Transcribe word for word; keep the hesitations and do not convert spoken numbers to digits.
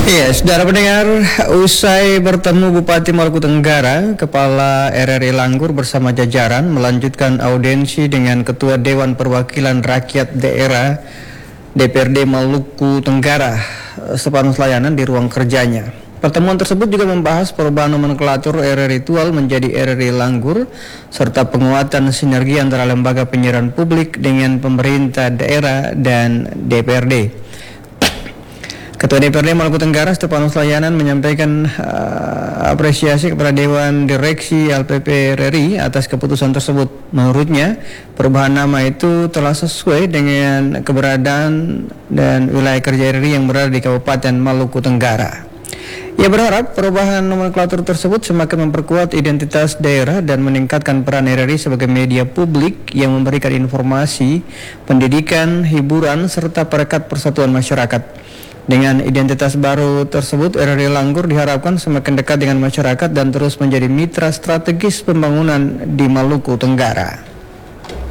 Iya, saudara pendengar, usai bertemu Bupati Maluku Tenggara, Kepala R R I Langgur bersama jajaran melanjutkan audiensi dengan Ketua Dewan Perwakilan Rakyat Daerah D P R D Maluku Tenggara, Stefanus Layanan di ruang kerjanya. Pertemuan tersebut juga membahas perubahan nomenklatur R R I Tual menjadi R R I Langgur, serta penguatan sinergi antara lembaga penyiaran publik dengan pemerintah daerah dan D P R D. Ketua D P R D Maluku Tenggara Stefanus Layanan menyampaikan uh, apresiasi kepada Dewan Direksi L P P R R I atas keputusan tersebut. Menurutnya, perubahan nama itu telah sesuai dengan keberadaan dan wilayah kerja R R I yang berada di Kabupaten Maluku Tenggara. Ia berharap perubahan nomenklatur tersebut semakin memperkuat identitas daerah dan meningkatkan peran R R I sebagai media publik yang memberikan informasi, pendidikan, hiburan, serta perekat persatuan masyarakat. Dengan identitas baru tersebut, R R I Langgur diharapkan semakin dekat dengan masyarakat dan terus menjadi mitra strategis pembangunan di Maluku Tenggara.